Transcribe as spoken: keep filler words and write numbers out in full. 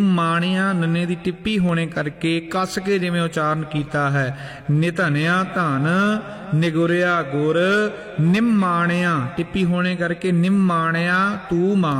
ਮਾਣਿਆ ਨੰਨੇ ਦੀ ਟਿੱਪੀ ਹੋਣੇ ਕਰਕੇ ਕੱਸ ਕੇ ਜਿਵੇਂ ਉਚਾਰਨ ਕੀਤਾ ਹੈ। ਨਿਧਨਿਆ ਧਨ, ਨਿਗੁਰਿਆ ਗੁਰ, ਨਿਮਾਣਿਆ ਟਿੱਪੀ ਹੋਣੇ ਕਰਕੇ ਨਿਮਾਣਿਆ ਤੂੰ ਮਾਣ।